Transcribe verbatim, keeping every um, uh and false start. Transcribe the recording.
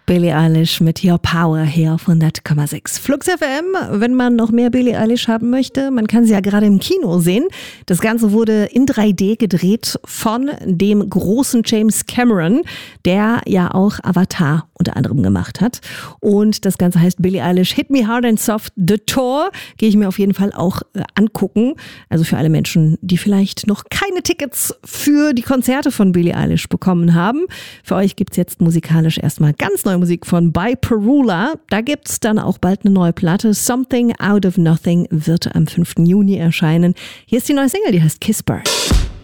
Billie Eilish mit Your Power hier auf hundert Komma sechs. Flux F M, wenn man noch mehr Billie Eilish haben möchte, man kann sie ja gerade im Kino sehen. Das Ganze wurde in drei D gedreht von dem großen James Cameron, der ja auch Avatar unter anderem gemacht hat. Und das Ganze heißt Billie Eilish Hit Me Hard and Soft, The Tour. Gehe ich mir auf jeden Fall auch äh, angucken. Also für alle Menschen, die vielleicht noch keine Tickets für die Konzerte von Billie Eilish bekommen haben. Für euch gibt's jetzt musikalisch erstmal ganz neue Musik von By Perula. Da gibt's dann auch bald eine neue Platte. Something Out of Nothing wird am fünften Juni erscheinen. Hier ist die neue Single, die heißt Kiss Bird.